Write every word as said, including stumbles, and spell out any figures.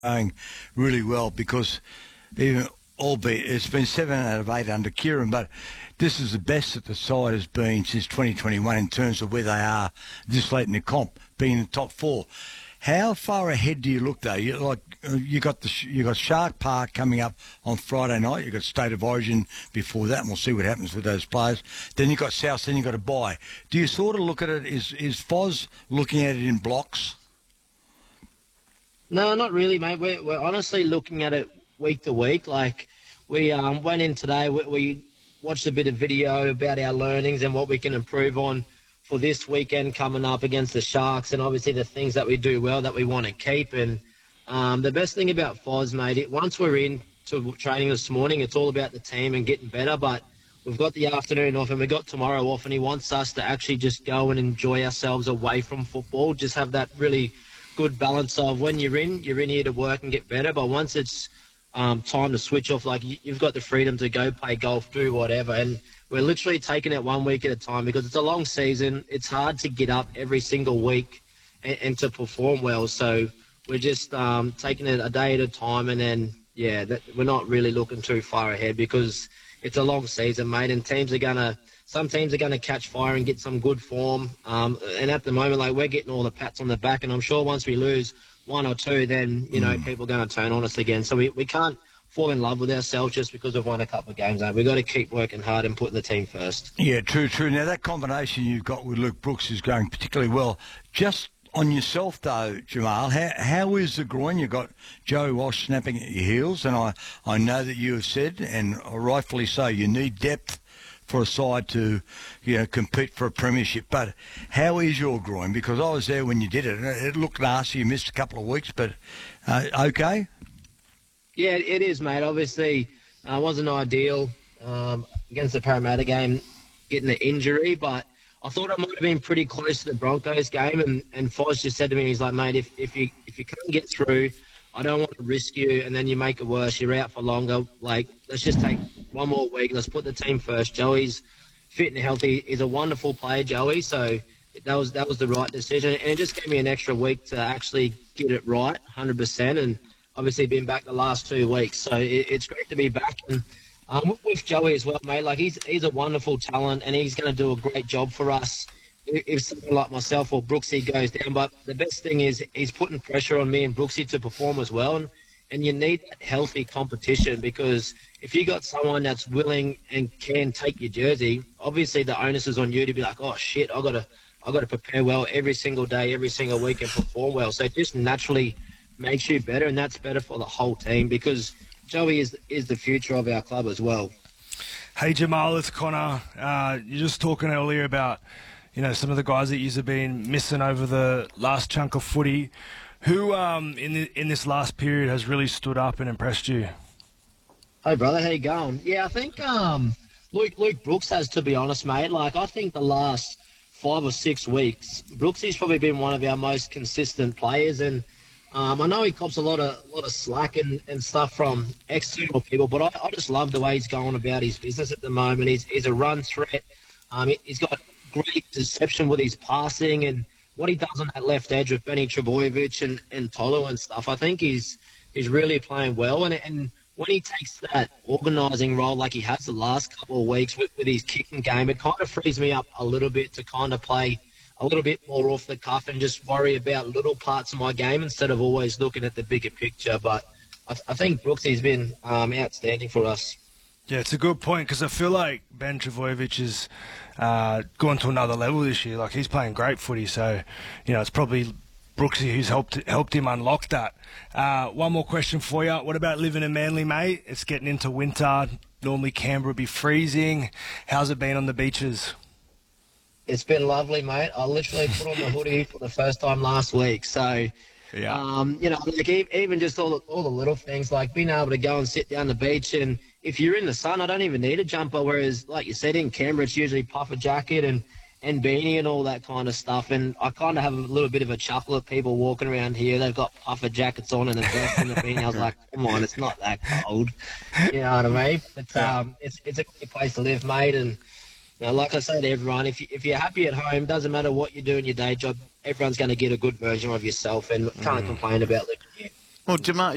going really well because even albeit it's been seven out of eight under Kieran, but this is the best that the side has been since twenty twenty-one in terms of where they are this late in the comp, being in the top four. How far ahead do you look though? You like you got the you got Shark Park coming up on Friday night. You got State of Origin before that, and we'll see what happens with those players. Then you got South. Then you got a bye. Do you sort of look at it? Is is Foz looking at it in blocks? No, not really, mate. We're we're honestly looking at it week to week. Like we um, went in today. We, we watched a bit of video about our learnings and what we can improve on for this weekend coming up against the Sharks, and obviously the things that we do well that we want to keep. And um, the best thing about Foz, mate, it, once we're in to training this morning, it's all about the team and getting better. But we've got the afternoon off and we've got tomorrow off, and he wants us to actually just go and enjoy ourselves away from football. Just have that really good balance of when you're in, you're in here to work and get better. But once it's um, time to switch off, like you, you've got the freedom to go play golf, do whatever. And we're literally taking it one week at a time because it's a long season. It's hard to get up every single week and, and to perform well. So we're just um, taking it a day at a time. And then, yeah, that, we're not really looking too far ahead because it's a long season, mate. And teams are going to, some teams are going to catch fire and get some good form. Um, and at the moment, like, we're getting all the pats on the back. And I'm sure once we lose one or two, then, you know, mm. people are going to turn on us again. So we, we can't fall in love with ourselves just because we've won a couple of games. Mate. We've got to keep working hard and putting the team first. Yeah, true, true. Now, that combination you've got with Luke Brooks is going particularly well. Just on yourself, though, Jamal, how, how is the groin? You've got Joey Walsh snapping at your heels, and I, I know that you have said, and rightfully so, you need depth for a side to, you know, compete for a premiership. But how is your groin? Because I was there when you did it. It looked nasty. You missed a couple of weeks, but uh, okay? Yeah, it is, mate. Obviously, it uh, wasn't ideal um, against the Parramatta game, getting the injury, but I thought I might have been pretty close to the Broncos game, and, and Foz just said to me, he's like, mate, if, if you if you can't get through, I don't want to risk you, and then you make it worse, you're out for longer. Like, let's just take one more week. Let's put the team first. Joey's fit and healthy. He's a wonderful player, Joey, so that was that was the right decision. And it just gave me an extra week to actually get it right, one hundred percent, and obviously been back the last two weeks. So it, it's great to be back. And um, with Joey as well, mate, like he's he's a wonderful talent, and he's going to do a great job for us if someone like myself or Brooksy goes down. But the best thing is he's putting pressure on me and Brooksy to perform as well. And, and you need that healthy competition, because if you got someone that's willing and can take your jersey, obviously the onus is on you to be like, oh, shit, i got to i got to prepare well every single day, every single week, and perform well. So it just naturally makes you better, and that's better for the whole team, because Joey is is the future of our club as well. Hey, Jamal, it's Connor. Uh, you're just talking earlier about, you know, some of the guys that you've been missing over the last chunk of footy. Who um, in the, in this last period has really stood up and impressed you? Hey, brother, how you going? Yeah, I think um, Luke, Luke Brooks has, to be honest, mate. Like, I think the last five or six weeks, Brooksy's probably been one of our most consistent players, and Um, I know he cops a lot of lot of slack and, and stuff from external people, but I, I just love the way he's going about his business at the moment. He's, he's a run threat. Um, he, he's got great deception with his passing, and what he does on that left edge with Benny Trebojevic and, and Tolu and stuff, I think he's he's really playing well. And, and when he takes that organising role like he has the last couple of weeks with, with his kicking game, it kind of frees me up a little bit to kind of play a little bit more off the cuff and just worry about little parts of my game instead of always looking at the bigger picture. But I, I think Brooksy's been um, outstanding for us. Yeah, it's a good point, because I feel like Ben Trebojevic has uh, gone to another level this year. Like, he's playing great footy, so, you know, it's probably Brooksy who's helped helped him unlock that. Uh, one more question for you. What about living in Manly, mate? It's getting into winter. Normally Canberra would be freezing. How's it been on the beaches? It's been lovely, mate. I literally put on the hoodie for the first time last week. So, yeah. um, you know, like even just all the, all the little things, like being able to go and sit down the beach, and if you're in the sun, I don't even need a jumper. Whereas, like you said, in Canberra, it's usually puffer jacket and, and beanie and all that kind of stuff. And I kind of have a little bit of a chuckle at people walking around here. They've got puffer jackets on and a vest and a beanie. I was like, come on, it's not that cold. You know what I mean? But um, it's it's a great place to live, mate. And now, like I say to everyone, if, you, if you're happy at home, doesn't matter what you do in your day job, everyone's going to get a good version of yourself, and can't mm. complain about living here. Well, Jamal,